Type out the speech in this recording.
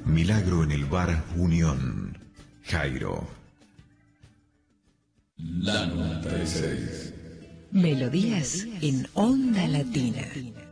Milagro en el bar Unión. Jairo. La 96. Melodías en Onda Latina.